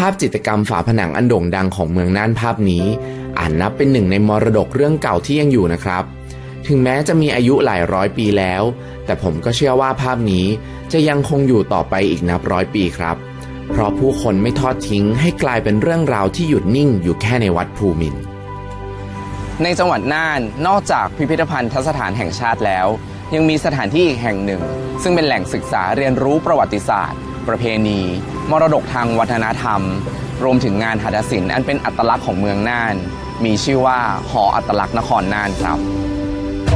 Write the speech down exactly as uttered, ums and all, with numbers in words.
าพจิตรกรรมฝาผนังอันโด่งดังของเมืองน่านภาพนี้อาจนับเป็นหนึ่งในมรดกเรื่องเก่าที่ยังอยู่นะครับถึงแม้จะมีอายุหลายร้อยปีแล้วแต่ผมก็เชื่อว่าภาพนี้จะยังคงอยู่ต่อไปอีกนับร้อยปีครับเพราะผู้คนไม่ทอดทิ้งให้กลายเป็นเรื่องราวที่หยุดนิ่งอยู่แค่ในวัดภูมินทร์ในจังหวัดน่านนอกจากพิพิธภัณฑสถานแห่งชาติแล้วยังมีสถานที่อีกแห่งหนึ่งซึ่งเป็นแหล่งศึกษาเรียนรู้ประวัติศาสตร์ประเพณีมรดกทางวัฒนธรรมรวมถึงงานหัตถศิลป์อันเป็นอัตลักษณ์ของเมืองน่านมีชื่อว่าหออัตลักษณ์นครน่านครับ